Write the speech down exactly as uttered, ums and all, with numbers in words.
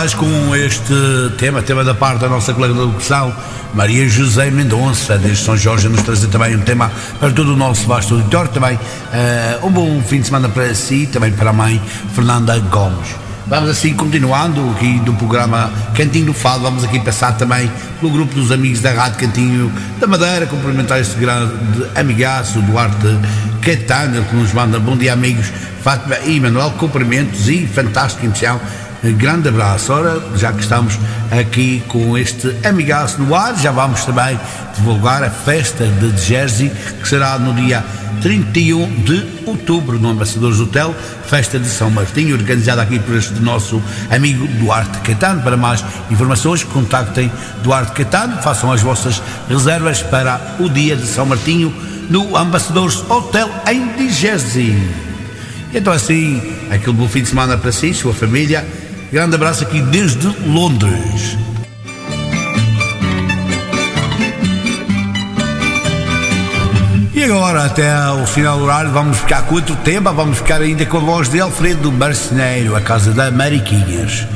mais com este tema, tema da parte da nossa colega da locução, Maria José Mendonça, desde São Jorge, nos trazer também um tema para todo o nosso vasto auditório, também uh, um bom fim de semana para si, também para a mãe Fernanda Gomes. Vamos assim, continuando aqui do programa Cantinho do Fado, vamos aqui passar também pelo grupo dos amigos da Rádio Cantinho da Madeira, cumprimentar este grande amigaço, Duarte Caetano, que nos manda bom dia, amigos, Fátima e Manuel, cumprimentos e fantástico emissão. Grande abraço. Ora, já que estamos aqui com este amigaço no ar, já vamos também divulgar a festa de Jersey, que será no dia trinta e um de outubro no Ambassadores Hotel, festa de São Martinho, organizada aqui por este nosso amigo Duarte Caetano. Para mais informações, contactem Duarte Caetano, façam as vossas reservas para o dia de São Martinho no Ambassadores Hotel em Jersey. Então assim, aquele bom fim de semana para si, sua família. Grande abraço aqui desde Londres. E agora, até ao final do horário, vamos ficar com outro tema. Vamos ficar ainda com a voz de Alfredo Marceneiro, a Casa da Mariquinhas.